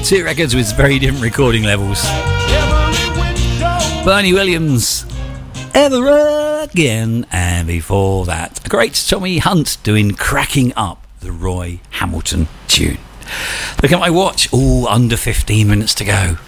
Two records with very different recording levels. Bernie Williams, Ever Again, and before that, a great Tommy Hunt doing Cracking Up, the Roy Hamilton tune. Look at my watch. Under 15 minutes to go.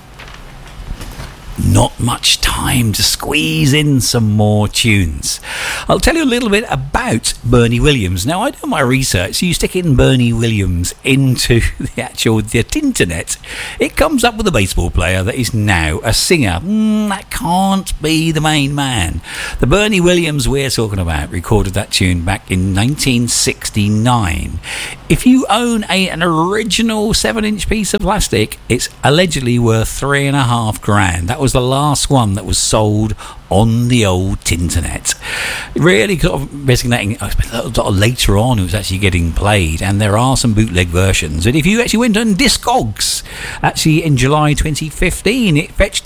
Not much time to squeeze in some more tunes. I'll tell you a little bit about Bernie Williams. Now, I do my research, so you stick in Bernie Williams into the internet, it comes up with a baseball player that is now a singer. That can't be the main man. The Bernie Williams we're talking about recorded that tune back in 1969. If you own an original 7-inch piece of plastic, it's allegedly worth $3,500. That was the last one that was sold on the old Tinternet. Really sort of resonating. Later on it was actually getting played, and there are some bootleg versions. And if you actually went on Discogs, actually in July 2015, it fetched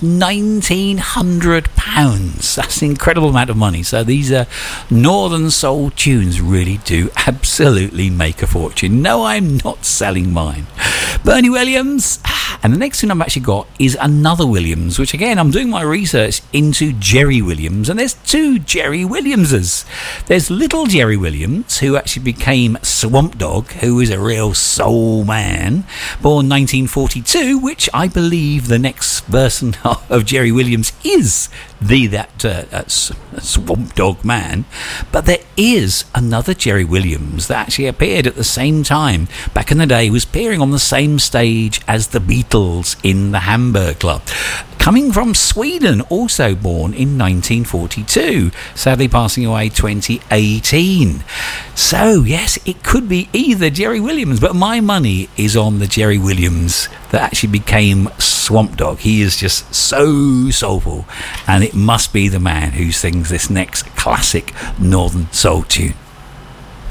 £1,900. That's an incredible amount of money. So these Northern Soul tunes really do absolutely make a fortune. No, I'm not selling mine. Bernie Williams. And the next one I've actually got is another Williams, which again, I'm doing my research into Jerry Williams, and there's two Jerry Williamses. There's little Jerry Williams, who actually became Swamp Dogg, who is a real soul man, born 1942, which I believe the next version of Jerry Williams is that Swamp Dogg man. But there is another Jerry Williams that actually appeared at the same time back in the day, was appearing on the same stage as the Beatles in the Hamburg Club, coming from Sweden, also born in 1942, sadly passing away 2018. So yes, it could be either Jerry Williams, but my money is on the Jerry Williams that actually became Swamp Dogg. He is just so soulful, and it must be the man who sings this next classic Northern Soul tune.